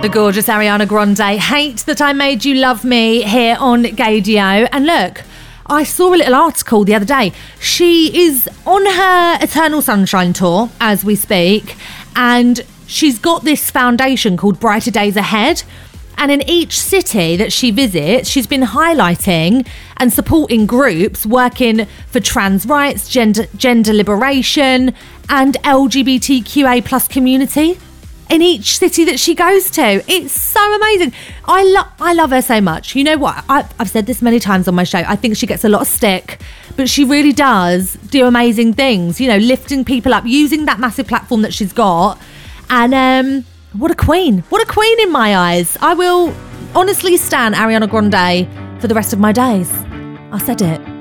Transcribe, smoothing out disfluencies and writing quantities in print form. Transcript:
The gorgeous Ariana Grande, Hate That I Made You Love Me, here on Gaydio. And look, I saw a little article the other day. She is on her Eternal Sunshine tour as we speak, and she's got this foundation called Brighter Days Ahead. And in each city that she visits, she's been highlighting and supporting groups working for trans rights, gender liberation, and LGBTQA plus community in each city that she goes to. It's so amazing. I love her so much. You know what? I've said this many times on my show. I think she gets a lot of stick, but she really does do amazing things, you know, lifting people up, using that massive platform that she's got. And what a queen. What a queen in my eyes. I will honestly stan Ariana Grande for the rest of my days. I said it.